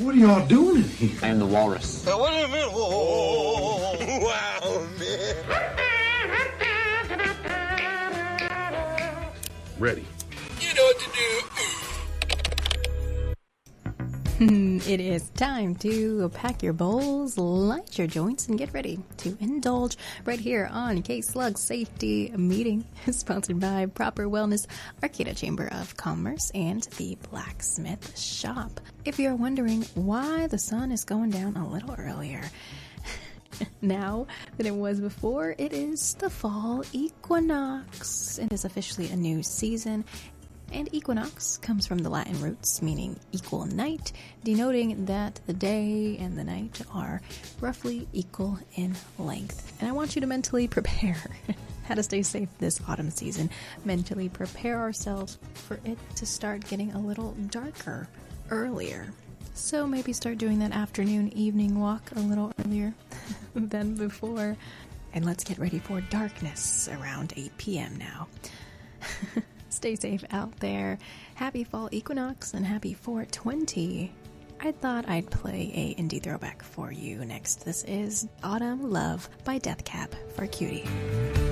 What are y'all doing in here? I am the walrus. What do you mean? Whoa, wow, man. Ready. You know what to do. It is time to pack your bowls, light your joints, and get ready to indulge right here on K-Slug Safety Meeting, sponsored by Proper Wellness, Arcata Chamber of Commerce, and the Blacksmith Shop. If you're wondering why the sun is going down a little earlier now than it was before, it is the fall equinox. It is officially a new season. And equinox comes from the Latin roots meaning equal night, denoting that the day and the night are roughly equal in length. And I want you to mentally prepare how to stay safe this autumn season. Mentally prepare ourselves for it to start getting a little darker earlier. So maybe start doing that afternoon, evening walk a little earlier than before. And let's get ready for darkness around 8 p.m. now. Stay safe out there. Happy fall equinox and happy 420. I thought I'd play a indie throwback for you next. This is Autumn Love by Death Cab for Cutie.